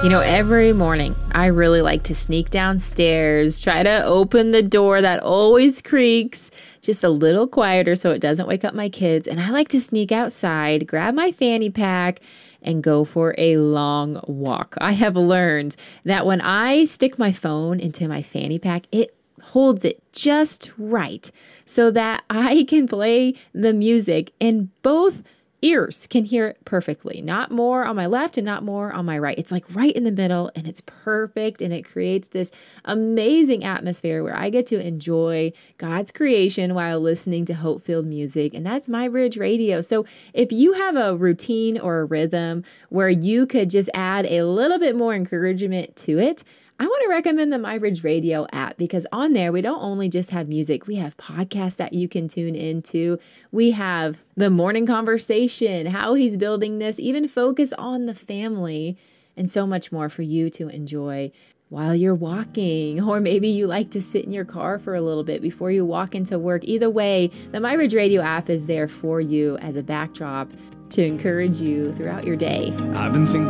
Every morning I really like to sneak downstairs, try to open the door that always creaks just a little quieter so it doesn't wake up my kids. And I like to sneak outside, grab my fanny pack, and go for a long walk. I have learned that when I stick my phone into my fanny pack, it holds it just right so that I can play the music in both ears can hear it perfectly. Not more on my left and not more on my right. It's like right in the middle and it's perfect. And it creates this amazing atmosphere where I get to enjoy God's creation while listening to hope-filled music. And that's My Bridge Radio. So if you have a routine or a rhythm where you could just add a little bit more encouragement to it, I want to recommend the My Bridge Radio app because on there, we don't only just have music, we have podcasts that you can tune into. We have the morning conversation, how he's building this, even focus on the family, and so much more for you to enjoy while you're walking. Or maybe you like to sit in your car for a little bit before you walk into work. Either way, the My Bridge Radio app is there for you as a backdrop to encourage you throughout your day. I've been thinking